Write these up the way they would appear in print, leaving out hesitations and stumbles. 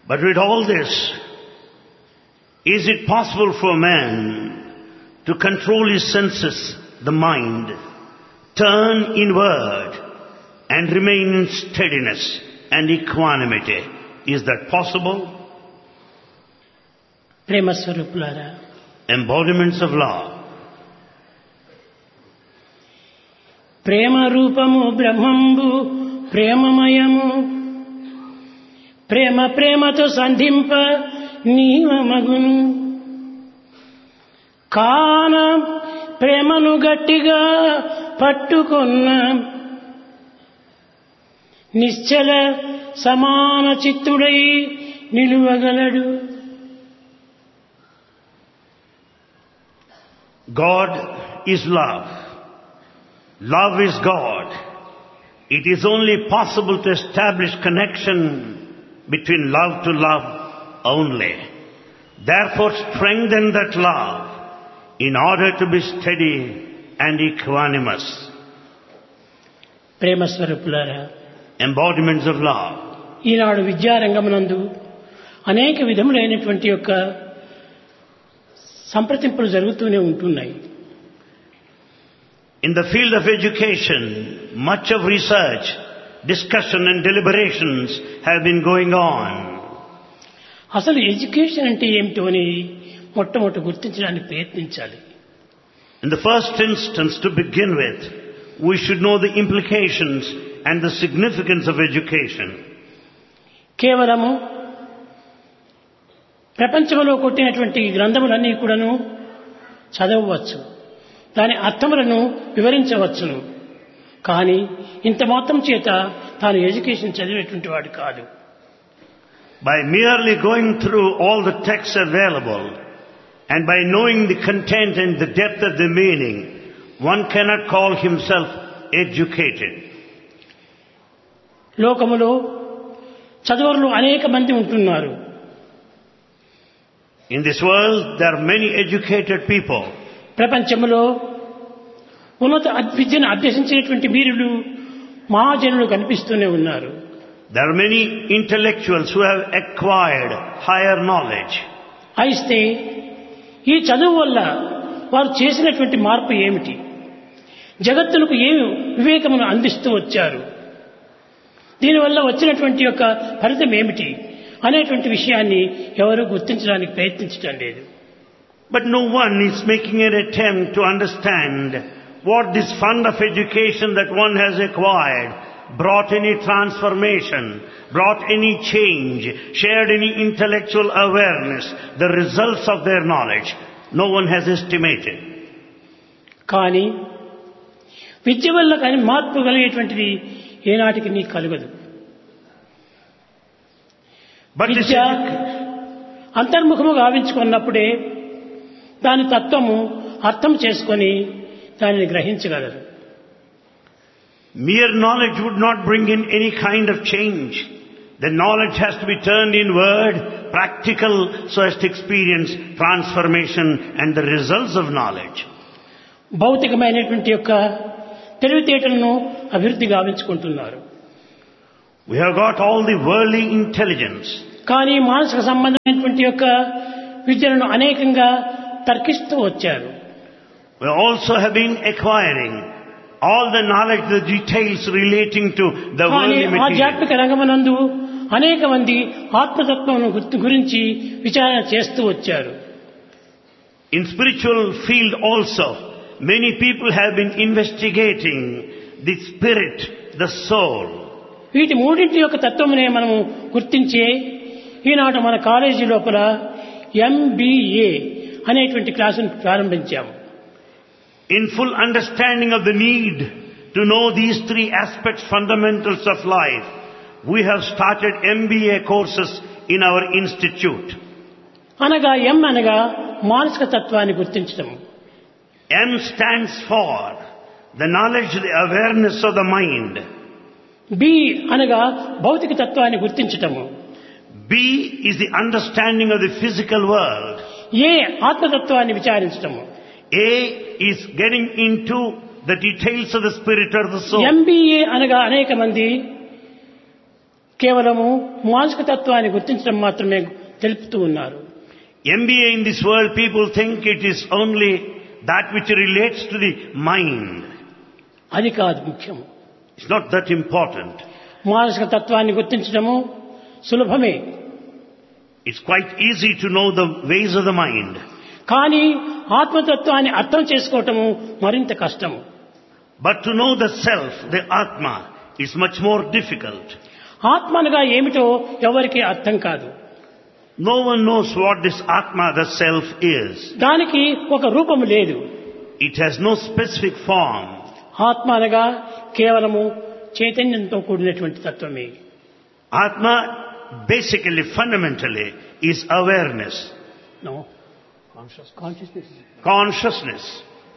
But with all this, is it possible for man to control his senses, the mind, turn inward and remain in steadiness and equanimity? Is that possible? ప్రేమ స్వరూపులారా, Embodiments of love. ప్రేమ రూపము బ్రహ్మంబు ప్రేమమయము, ప్రేమ ప్రేమతో సంధింప నీవమగును. కాన ప్రేమను గట్టిగా పట్టుకొన్న నిశ్చల సమాన చిత్తుడై నిలువగలడు. God is love. Love is God. It is only possible to establish connection between love to love only. Therefore, strengthen that love in order to be steady and equanimous. ప్రేమ స్వరూపులారా, Embodiments of love. ఈనాడు విద్యారంగమునందు అనేక విధములైనటువంటి యొక్క సంప్రదింపులు జరుగుతూనే ఉంటున్నాయి. In the field of education, much of research, discussion and deliberations have been going on. అసలు education అంటే ఏమిటో అని మొట్టమొదటి గుర్తించడానికి ప్రయత్నించాలి. In the first instance, to begin with, we should know the implications and the significance of education. కేవలము ప్రపంచంలో కొట్టినటువంటి గ్రంథములన్నీ కూడాను చదవవచ్చు, దాని అర్థములను వివరించవచ్చును. కానీ ఇంత మాత్రం చేత తాను ఎడ్యుకేషన్ చదివేటువంటి వాడు కాదు. By merely going through all the texts available and by knowing the content and the depth of the meaning, one cannot call himself educated. లోకములో చదువులు అనేక మంది ఉంటున్నారు. In this world, there are many educated people. ప్రపంచంలో ఉన్నత విద్యను అభ్యసించినటువంటి వీరులు మహాజనులు కనిపిస్తూనే ఉన్నారు. There are many intellectuals who have acquired higher knowledge. అయితే ఈ చదువు వల్ల వారు చేసినటువంటి మార్పు ఏమిటి, జగత్తులకు ఏమి వివేకమును అందిస్తూ వచ్చారు, దీనివల్ల వచ్చినటువంటి యొక్క ఫలితం ఏమిటి అనేటువంటి విషయాన్ని ఎవరూ గుర్తించడానికి ప్రయత్నించడం లేదు. But no one is making an attempt to understand what this fund of education that one has acquired brought any transformation, brought any change, shared any intellectual awareness, the results of their knowledge. No one has estimated. కానీ విద్య వల్ల కానీ మార్పు కలిగేటువంటిది ఏనాటికి నీకు కలగదు. విద్య అంతర్ముఖము గావించుకున్నప్పుడే దాని తత్వము అర్థం చేసుకొని దానిని గ్రహించగలరు. Mere knowledge would not bring in any kind of change. The knowledge has to be turned inward, practical, so as to experience transformation and the results of knowledge. భౌతికమైనటువంటి యొక్క తెలివితేటలను అభివృద్ధి గావించుకుంటున్నారు. We have got all the worldly intelligence. కానీ మానసిక సంబంధమైనటువంటి యొక్క విద్యలను అనేకంగా తర్కిస్తూ వచ్చారు. We also have been acquiring all the knowledge, the details relating to the worldly material. ఆధ్యాత్మిక రంగమునందు అనేక మంది ఆత్మతత్వం గురించి విచారణ చేస్తూ వచ్చారు. In spiritual field also, many people have been investigating the spirit, the soul. వీటి మూడింటి యొక్క తత్వమునే మనము గుర్తించే ఈనాడు మన కాలేజీ లోపల MBA అనేటువంటి క్లాసును ప్రారంభించాము. In full understanding of the need to know these three aspects, fundamentals of life, we have started MBA courses in our institute. అనగా M అనగా మానసిక తత్వాన్ని గుర్తించడం. M stands for the knowledge, the awareness of the mind. B అనగా భౌతిక తత్వాన్ని గుర్తించటము. B is the understanding of the physical world. A ఆత్మతత్వాన్ని విచారించటము. A is getting into the details of the spirit or the soul. MBA అనగా అనేక మంది కేవలము మానసిక తత్వాన్ని గుర్తించడం మాత్రమే తెలుపుతూ ఉన్నారు. MBA in this world, people think it is only that which relates to the mind. అది కాదు ముఖ్యం. It's not that important. మానసిక తత్వాన్ని గుర్తించడము సులభమే. It's quite easy to know the ways of the mind. కానీ ఆత్మతత్వాన్ని అర్థం చేసుకోవటము మరింత కష్టము. But to know the self, the Atma, is much more difficult. ఆత్మనగా ఏమిటో ఎవరికి అర్థం కాదు. No one knows what this Atma, the self, is. దానికి ఒక రూపము లేదు. It has no specific form. ఆత్మ అనగా కేవలము చైతన్యంతో కూడినటువంటి తత్వమే. Atma, basically, fundamentally, is awareness. No. Consciousness.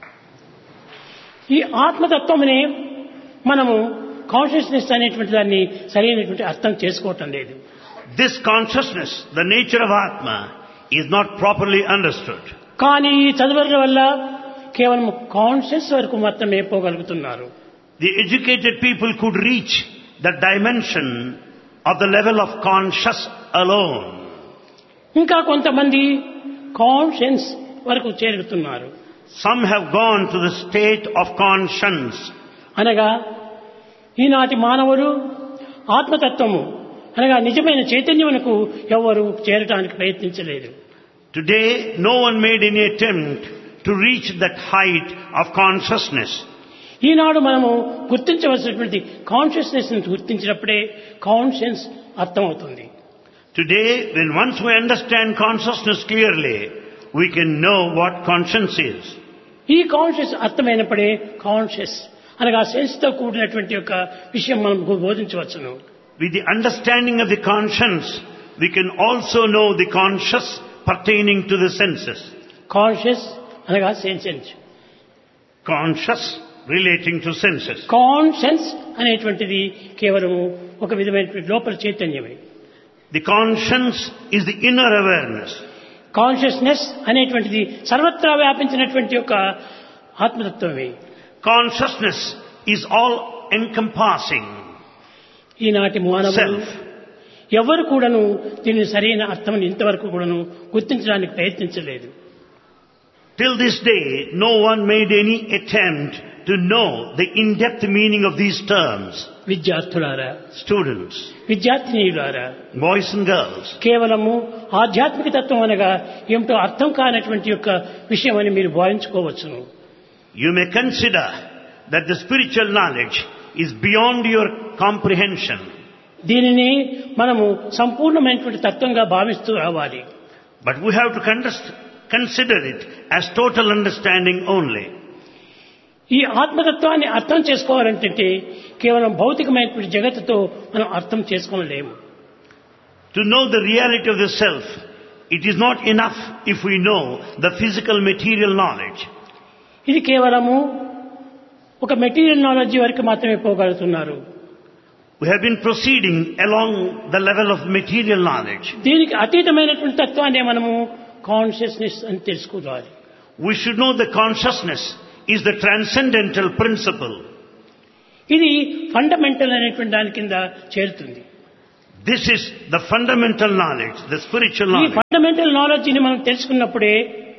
ఈ ఆత్మతత్వమునే మనము కాన్షియస్నెస్ అనేటువంటి దాన్ని సరైనటువంటి అర్థం చేసుకోవటం లేదు. This consciousness, the nature of Atma, is not properly understood. కానీ ఈ చదువుల వల్ల కేవలం కాన్షియస్ వరకు మాత్రమే పోగలుగుతున్నారు. The educated people could reach the dimension of the level of conscious alone. ఇంకా కొంతమంది కాన్షియన్స్ వరకు చేరుతున్నారు. Some have gone to the state of conscience. అనగా ఈనాటి మానవుడు ఆత్మతత్వము అనగా నిజమైన చైతన్యమునకు ఎవరు చేరడానికి ప్రయత్నించలేదు. Today, no one made any attempt to reach that height of consciousness. ఈనాడు మనము గుర్తించవలసినటువంటి కాన్షియస్నెస్ ని గుర్తించినప్పుడే కాన్షియన్స్ అర్థమవుతుంది. Today, when once we understand consciousness clearly, we can know what conscience is. ఈ కాన్షియస్ అర్థమైనప్పుడే కాన్షియస్ అనగా సెన్స్ తో కూడినటువంటి ఒక విషయం మనం బోధించవచ్చును. With the understanding of the conscience, we can also know the conscious pertaining to the senses. Conscious అనగా sense, Conscious relating to senses. Conscience అనేటువంటిది కేవలము ఒక విధమైనటువంటి లోపల చైతన్యమే. The conscience is the inner awareness. Consciousness అనేటువంటిది సర్వత్రా వ్యాపించినటువంటి ఒక ఆత్మతత్వమే. Consciousness is all encompassing. ఈనాటి మానవులు Self. ఎవరు కూడాను దీని సరైన అర్థం ఇంతవరకు కూడాను గుర్తించడానికి ప్రయత్నించలేదు. Till this day, no one made any attempt to know the in-depth meaning of these terms. విద్యార్థులారా, Students, విద్యార్థినీయులారా, boys and girls, కేవలము ఆధ్యాత్మిక తత్వం అనగా ఏమిటో అర్థం కానటువంటి యొక్క విషయం అని మీరు భావించుకోవచ్చును. you may consider that the spiritual knowledge is beyond your comprehension. దీనిని మనము సంపూర్ణమైనటువంటి తత్వంగా భావిస్తూ రావాలి. But we have to consider it as total understanding only. ఈ ఆత్మతత్వాన్ని అర్థం చేసుకోవాలంటే కేవలం భౌతికమైనటువంటి జగత్తుతో మనం అర్థం చేసుకోలేము. To know the reality of the self, it is not enough if we know the physical material knowledge. ఇది కేవలము ఒక మెటీరియల్ నాలెడ్జ్ వరకు మాత్రమే పోగలుగుతున్నారు. We have been proceeding along the level of material knowledge. దీనికి అతీతమైనటువంటి తత్వాన్ని మనము కాన్షియస్నెస్ అని తెలుసుకోవాలి. We should know the consciousness is the transcendental principle. ఇది ఫండమెంటల్ అనేటువంటి దాని కింద చేరుతుంది. This is the fundamental knowledge, the spiritual ఈ knowledge. ఫండమెంటల్ నాలెడ్జిని మనం తెలుసుకున్నప్పుడే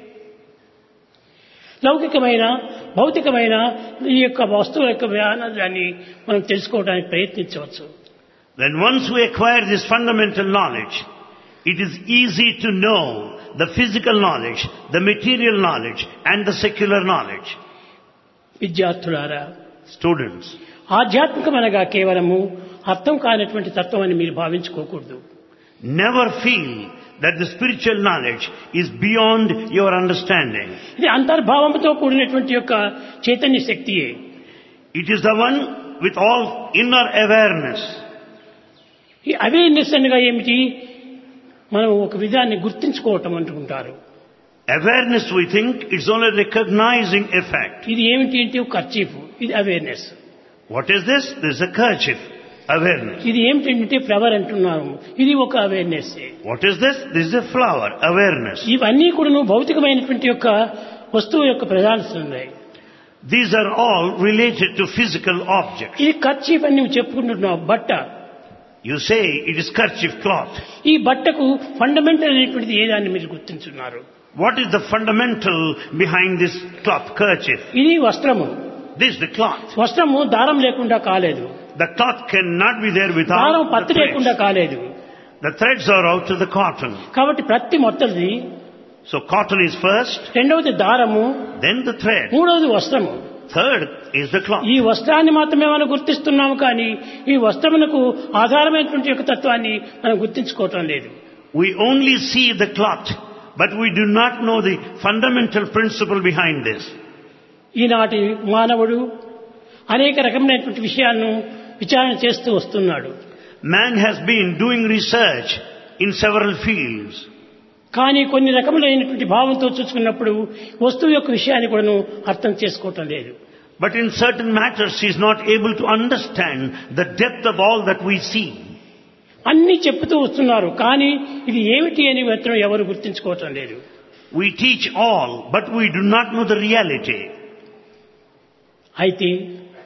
లౌకికమైన భౌతికమైన ఈ యొక్క వస్తువుల యొక్క జ్ఞానాన్ని మనం తెలుసుకోవడానికి ప్రయత్నించవచ్చు. Then once we acquire this fundamental knowledge, it is easy to know the physical knowledge, the material knowledge and the secular knowledge. విద్యార్థులారా, Students, ఆధ్యాత్మికమనగా కేవలము అర్థం కానటువంటి తత్వం అని మీరు భావించుకోకూడదు. never feel that the spiritual knowledge is beyond your understanding. ఇది అంతర్భావంతో కూడినటువంటి యొక్క Chaitanya శక్తియే. It is the one with all inner awareness. ఈ అవేర్నెస్ అనగా ఏమిటి? మనం ఒక విధాన్ని గుర్తించుకోవటం అంటుంటారు. Awareness, we think, is only recognizing a fact. ఇది ఏమిటి అంటే ఒక కర్చీఫ్, ఇది awareness. What is this? This is a kerchief. Awareness. ఇది ఏమిటంటే ఫ్లవర్ అంటున్నాము, ఇది ఒక awareness. What is this? This is a flower. Awareness. ఇవన్నీ కూడా భౌతికమైనటువంటి యొక్క వస్తువు యొక్క ప్రధానస్తున్నాయి. These are all related to physical objects. ఇది కర్చీఫ్ అని నువ్వు చెప్పుకుంటున్నావు, బట్ట. You say it is kerchief cloth. ఈ బట్టకు ఫండమెంటల్ అనేటువంటిది ఏదాన్ని మీరు గుర్తించున్నారు? What is the fundamental behind this cloth, kerchief? ఇది వస్త్రము. This is the cloth. వస్త్రము దారం లేకుండా కాలేదు. The cloth cannot be there దారం without పత్తి the లేకుండా threads. కాలేదు. The threads are out of the cotton. కాబట్టి ప్రతి మొత్తది, So cotton is first, రెండవది దారము, then the thread. మూడవది వస్త్రము. Third is the cloth. ఈ వస్త్రాన్ని మాత్రమే మనం గుర్తిస్తున్నాము కానీ ఈ వస్త్రమునకు ఆధారమైనటువంటి యొక్క తత్వాన్ని మనం గుర్తించుకోవటం లేదు. We only see the cloth, but we do not know the fundamental principle behind this. ఈనాటి మానవుడు అనేక రకమైనటువంటి విషయాలను విచారణ చేస్తూ వస్తున్నాడు. Man has been doing research in several fields. కానీ కొన్ని రకములైనటువంటి భావంతో చూసుకున్నప్పుడు వస్తువు యొక్క విషయాన్ని కూడాను అర్థం చేసుకోవటం లేదు. But in certain matters he is not able to understand the depth of all that we see. అన్ని చెప్తూ వస్తున్నారు కానీ ఇది ఏమిటి అని మాత్రం ఎవరు గుర్తించుకోవటం లేదు. We teach all, but we do not know the reality. అయితే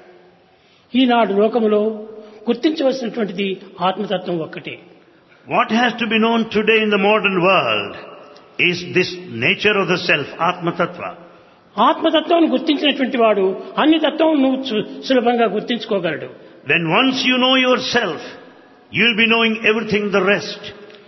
ఈనాడు లోకములో గుర్తించవలసినటువంటిది ఆత్మతత్వం ఒక్కటే. What has to be known today in the modern world is this nature of the self, Atma Tattva. ఆత్మతత్వాన్ని గుర్తించినటువంటి వాడు అన్ని తత్వం నువ్వు సులభంగా గుర్తించుకోగలడు. When once you know yourself, you will be knowing everything the rest.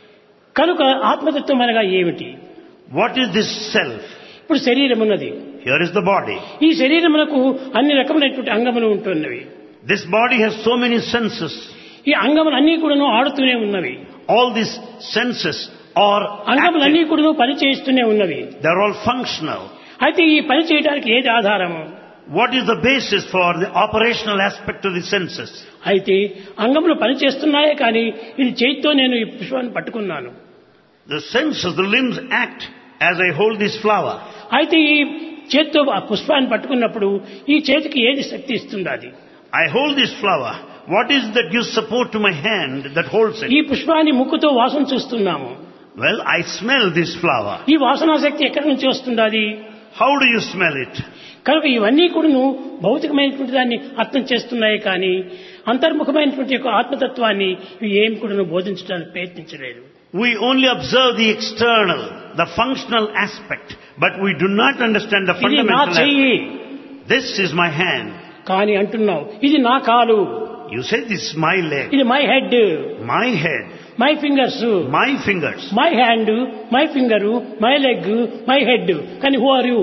కనుక ఆత్మతత్వం అనగా ఏమిటి? What is this self? ఇప్పుడు శరీరం ఉన్నది. Here is the body. ఈ శరీరమునకు అన్ని రకములైనటువంటి అంగములు ఉంటున్నవి. This body has so many senses. ఈ అంగములన్నీ కూడాను ఆడుతూనే ఉన్నవి. All these senses are అంగములన్నీ active. కూడాను పని చేస్తూనే ఉన్నవి. They are all functional. అయితే ఈ పని చేయడానికి ఏది ఆధారము? What is the basis for the operational aspect of the senses? అయితే అంగములు పని చేస్తున్నాయే కానీ ఇది చేతితో నేను ఈ పుష్పాన్ని పట్టుకున్నాను. The senses, the limbs act as I hold this flower. అయితే ఈ చేతితో ఆ పుష్పాన్ని పట్టుకున్నప్పుడు ఈ చేతికి ఏది శక్తి ఇస్తుంది? అది I hold this flower. What is that gives support to my hand that holds ఈ it? పుష్పాన్ని ముక్కుతో వాసన చూస్తున్నాము. Well, I smell this flower. ఈ వాసనా శక్తి ఎక్కడి నుంచి వస్తుంది? How do you smell it? కనుక ఇవన్నీ కూడాను భౌతికమైనటువంటి దాన్ని అర్థం చేస్తున్నాయి కానీ అంతర్ముఖమైనటువంటి యొక్క ఆత్మతత్వాన్ని ఇవి ఏం కూడాను బోధించడానికి ప్రయత్నించలేదు. We only observe the external, the functional aspect, but we do not understand the ఇది నా fundamental చెయ్యి aspect. This is my hand. కానీ అంటున్నావు ఇది నా కాలు, You say this is my leg, ఇది my head, my head, my fingers, my fingers. My hand, my finger, my leg, my head. కానీ who are you?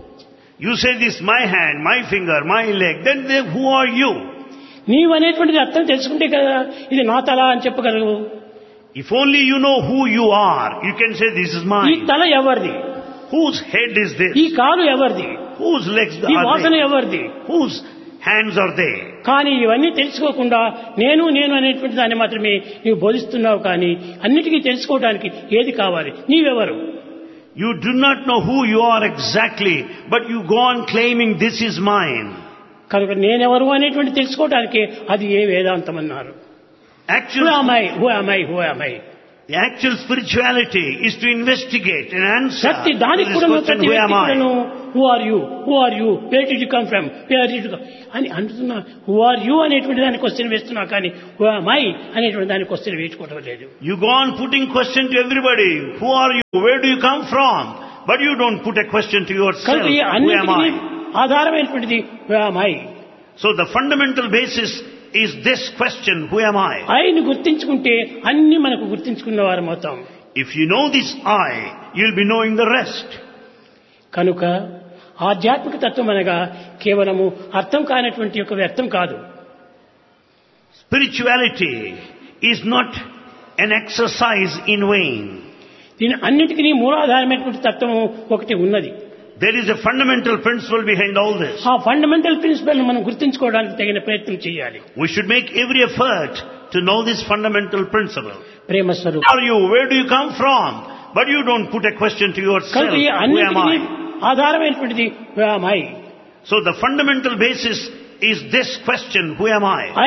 You say this my hand, my finger, my leg. Then who are you? నీవు అనేటువంటిది అర్థం తెలుసుకుంటే కదా ఇది నా తల అని చెప్పగలవు. If only you know who you are, you can say this is ఈ mine. తల ఎవరిది? Whose head is ఈ this? కాలు ఎవరిది? Whose legs ఈ are వాసన they? ఎవరిది? Whose hands are they? కానీ ఇవన్నీ తెలుసుకోకుండా నేను నేను అనేటువంటి దాన్ని మాత్రమే నీవు బోధిస్తున్నావు. కానీ అన్నిటికీ తెలుసుకోవడానికి ఏది కావాలి? నీవెవరు? You do not know who you are exactly, but you go on claiming this is mine. కనుక నేనెవరు అనేటువంటి తెలుసుకోవడానికి అది ఏ వేదాంతం అన్నారు. Who Actually, am I? Who am I? Who am I? the actual spirituality is to investigate and answer ప్రతి to దానికి this కూడా question, ప్రతి who వ్యక్తి am కూడాను I? Who are you, who are you, where did you come from, where did you అని అంటున్నా. Who are you అనేటువంటి దానికి క్వశ్చన్ వేస్తున్నా కానీ హూ am I అనేటువంటి దానికి క్వశ్చన్ వేసుకోవడం లేదు. You go on putting question to everybody. Who are you? Where do you come from? But you don't put a question to yourself. కనుక ఈ Who am అన్నిటికీ I? ఆధారమైనటువంటిది who am I. So the fundamental basis is this question, who am I? ఆయన్ని గుర్తించుకుంటే అన్ని మనకు గుర్తించుకున్న వారు మొత్తం. If you know this I, you'll be knowing the rest. కనుక ఆధ్యాత్మిక తత్వం అనగా కేవలము అర్థం కానటువంటి యొక్క వ్యర్థం కాదు. Spirituality is not an exercise in vain. దీని అన్నిటికీ మూలాధారమైనటువంటి తత్వము ఒకటి ఉన్నది. There is a fundamental principle behind all this. ఆ ఫండమెంటల్ ప్రిన్సిపల్ మనం గుర్తించుకోవడానికి తగిన ప్రయత్నం చేయాలి. We should make every effort to know this fundamental principle. ప్రేమ స్వరూపం. Who are you? Where do you come from? But you don't put a question to yourself, కనుక ఈ who am అన్నిటికీ I? ఆధారమైనటువంటిది who am I. So the fundamental basis is this question, who am I?